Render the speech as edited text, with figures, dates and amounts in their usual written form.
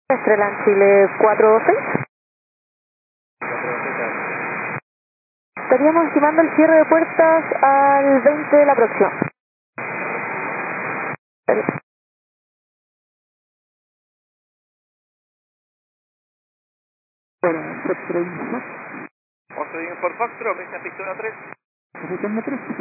Estrella Chile 426. Estaríamos estimando el cierre de puertas al 20 de la próxima. Oscar Uniform Foxtrot, Victoria 3.